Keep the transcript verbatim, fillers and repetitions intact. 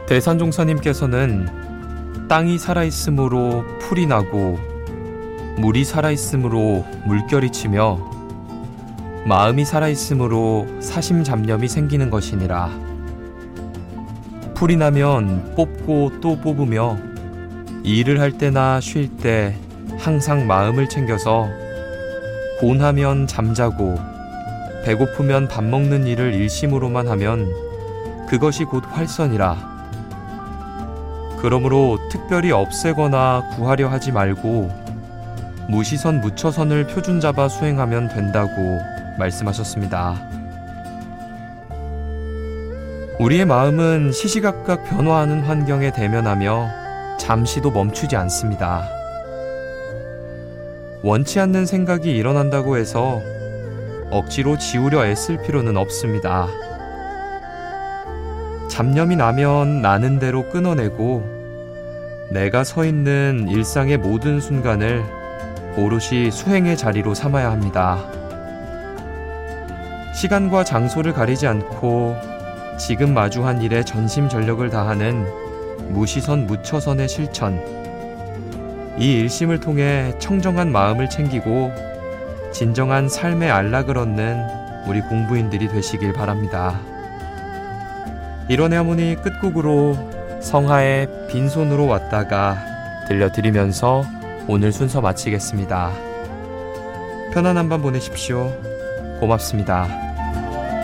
대산종사님께서는 땅이 살아있으므로 풀이 나고 물이 살아있으므로 물결이 치며 마음이 살아있으므로 사심잡념이 생기는 것이니라. 풀이 나면 뽑고 또 뽑으며 일을 할 때나 쉴 때 항상 마음을 챙겨서 곤하면 잠자고 배고프면 밥 먹는 일을 일심으로만 하면 그것이 곧 활선이라. 그러므로 특별히 없애거나 구하려 하지 말고 무시선 무처선을 표준 잡아 수행하면 된다고 말씀하셨습니다. 우리의 마음은 시시각각 변화하는 환경에 대면하며 잠시도 멈추지 않습니다. 원치 않는 생각이 일어난다고 해서 억지로 지우려 애쓸 필요는 없습니다. 잡념이 나면 나는 대로 끊어내고 내가 서 있는 일상의 모든 순간을 오롯이 수행의 자리로 삼아야 합니다. 시간과 장소를 가리지 않고 지금 마주한 일에 전심전력을 다하는 무시선 무처선의 실천, 이 일심을 통해 청정한 마음을 챙기고 진정한 삶의 안락을 얻는 우리 공부인들이 되시길 바랍니다. 이런 하모니 끝곡으로 성하의 빈손으로 왔다가 들려드리면서 오늘 순서 마치겠습니다. 편안한 밤 보내십시오. 고맙습니다.